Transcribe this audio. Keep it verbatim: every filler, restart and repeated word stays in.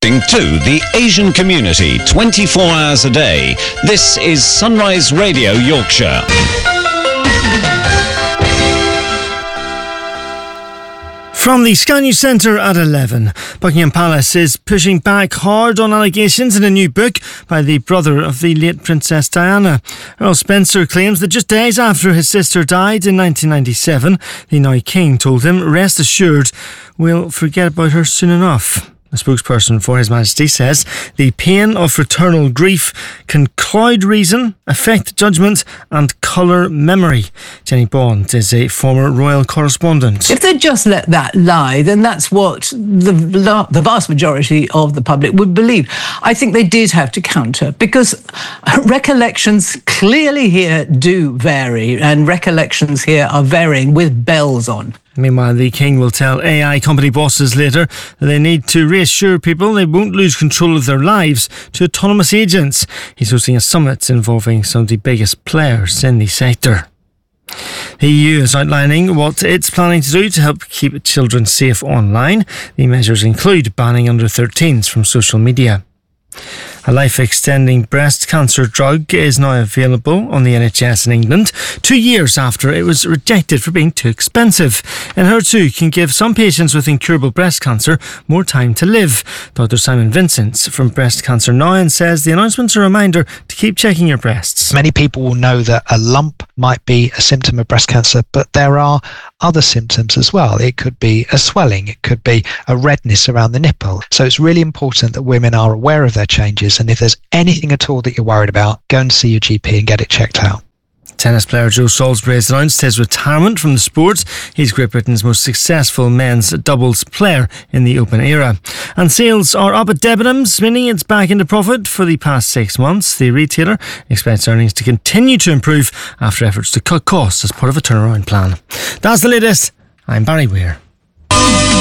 To the Asian community twenty-four hours a day. This is Sunrise Radio Yorkshire. From the Sky News Centre at eleven, Buckingham Palace is pushing back hard on allegations in a new book by the brother of the late Princess Diana. Earl Spencer claims that just days after his sister died in nineteen ninety-seven, the now King told him, "Rest assured, we'll forget about her soon enough." A spokesperson for His Majesty says the pain of fraternal grief can cloud reason, affect judgment and colour memory. Jenny Bond is a former royal correspondent. If they just let that lie, then that's what the, the vast majority of the public would believe. I think they did have to counter, because recollections clearly here do vary, and recollections here are varying with bells on. Meanwhile, the King will tell A I company bosses later that they need to reassure people they won't lose control of their lives to autonomous agents. He's hosting a summit involving some of the biggest players in the sector. The E U is outlining what it's planning to do to help keep children safe online. The measures include banning under thirteens from social media. A life-extending breast cancer drug is now available on the N H S in England, two years after it was rejected for being too expensive. Enhertu can give some patients with incurable breast cancer more time to live. Doctor Simon Vincent from Breast Cancer Now says the announcement's a reminder to keep checking your breasts. Many people will know that a lump might be a symptom of breast cancer, but there are other symptoms as well. It could be a swelling, it could be a redness around the nipple. So it's really important that women are aware of their changes, and if there's anything at all that you're worried about, go and see your G P and get it checked out. Tennis player Joe Salisbury has announced his retirement from the sport. He's Great Britain's most successful men's doubles player in the Open era. And sales are up at Debenhams, meaning it's back into profit for the past six months. The retailer expects earnings to continue to improve after efforts to cut costs as part of a turnaround plan. That's the latest. I'm Barry Weir.